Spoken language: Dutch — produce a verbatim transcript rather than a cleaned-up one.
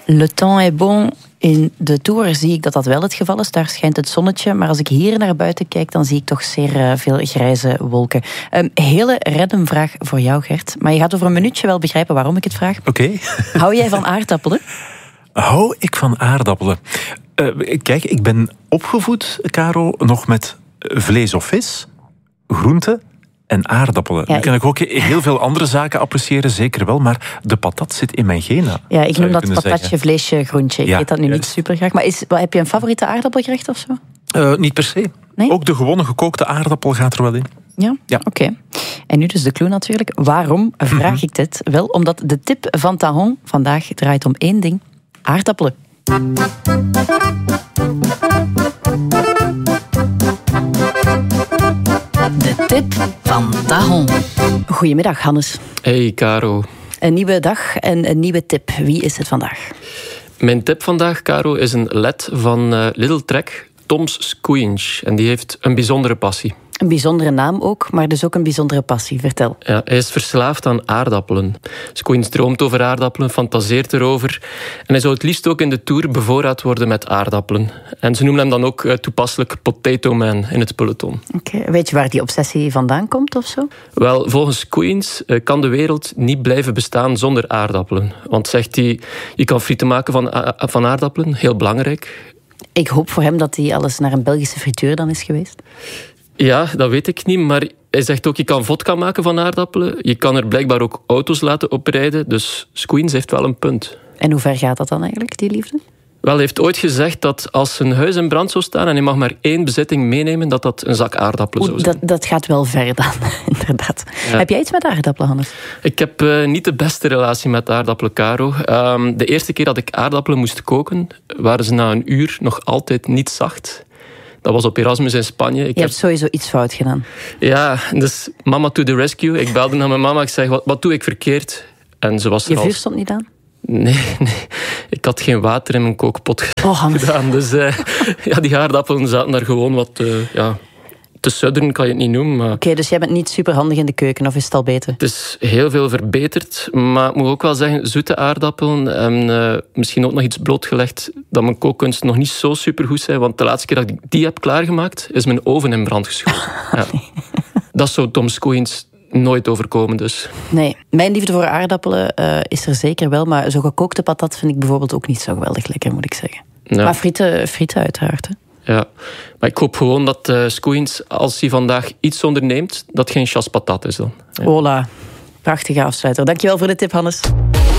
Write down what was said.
Le temps est bon. In de Tour zie ik dat dat wel het geval is. Daar schijnt het zonnetje. Maar als ik hier naar buiten kijk, dan zie ik toch zeer uh, veel grijze wolken. Een hele random vraag voor jou, Gert. Maar je gaat over een minuutje wel begrijpen waarom ik het vraag. Oké. Okay. Hou jij van aardappelen? Hou ik van aardappelen? Uh, kijk, ik ben opgevoed, Caro, nog met vlees of vis, groenten en aardappelen. Ja, Dan kan ik ook heel veel andere zaken appreciëren, zeker wel, maar de patat zit in mijn genen. Ja, ik noem dat patatje, zeggen. vleesje, groentje. Ik ja, eet dat nu niet super graag. Maar is, heb je een favoriete aardappelgerecht of zo? Uh, niet per se. Nee? Ook de gewone gekookte aardappel gaat er wel in. Ja, ja. Oké. Okay. En nu dus de clue natuurlijk. Waarom vraag mm-hmm. ik dit? Wel, omdat de tip van Tahon vandaag draait om één ding. Aardappelen. De tip van Tahon. Goedemiddag, Hannes. Hey, Caro. Een nieuwe dag en een nieuwe tip. Wie is het vandaag? Mijn tip vandaag, Caro, is een L E D van uh, Little Trek, Tom's Squinch. En die heeft een bijzondere passie. Een bijzondere naam ook, maar dus ook een bijzondere passie. Vertel. Ja, hij is verslaafd aan aardappelen. Squinch droomt over aardappelen, fantaseert erover. En hij zou het liefst ook in de Tour bevoorraad worden met aardappelen. En ze noemen hem dan ook uh, toepasselijk Potato Man in het peloton. Okay. Weet je waar die obsessie vandaan komt of zo? Wel, volgens Squinch uh, kan de wereld niet blijven bestaan zonder aardappelen. Want, zegt hij, je kan frieten maken van, uh, van aardappelen, heel belangrijk. Ik hoop voor hem dat hij alles naar een Belgische frituur dan is geweest. Ja, dat weet ik niet, maar hij zegt ook, je kan vodka maken van aardappelen. Je kan er blijkbaar ook auto's laten oprijden, dus Squinch heeft wel een punt. En hoe ver gaat dat dan eigenlijk, die liefde? Wel, hij heeft ooit gezegd dat als zijn huis in brand zou staan en hij mag maar één bezitting meenemen, dat dat een zak aardappelen zou zijn. Dat, dat gaat wel ver dan, inderdaad. Ja. Heb jij iets met aardappelen, Hannes? Ik heb uh, niet de beste relatie met aardappelen, Caro. Um, de eerste keer dat ik aardappelen moest koken, waren ze na een uur nog altijd niet zacht. Dat was op Erasmus in Spanje. Ik je hebt heb... sowieso iets fout gedaan. Ja, dus mama to the rescue. Ik belde naar mijn mama. Ik zei, wat, wat doe ik verkeerd? En ze was je er vuur al... stond niet aan? Nee, nee, ik had geen water in mijn kookpot oh, gedaan. Dus uh, ja, die aardappelen zaten daar gewoon wat... Uh, ja, te sudderen kan je het niet noemen. Maar... Oké, okay, dus jij bent niet superhandig in de keuken, of is het al beter? Het is heel veel verbeterd, maar ik moet ook wel zeggen, zoete aardappelen en uh, misschien ook nog iets blootgelegd dat mijn kookkunsten nog niet zo supergoed zijn, want de laatste keer dat ik die heb klaargemaakt, is mijn oven in brand geschoten. Ja. Dat zou Tom Squinch nooit overkomen dus. Nee, mijn liefde voor aardappelen uh, is er zeker wel, maar zo'n gekookte patat vind ik bijvoorbeeld ook niet zo geweldig lekker, moet ik zeggen. Ja. Maar frieten, frieten uiteraard, hè. Ja, maar ik hoop gewoon dat uh, Squinch, als hij vandaag iets onderneemt, dat geen chasse patat is dan. Ja. Hola, prachtige afsluiter. Dankjewel voor de tip, Hannes.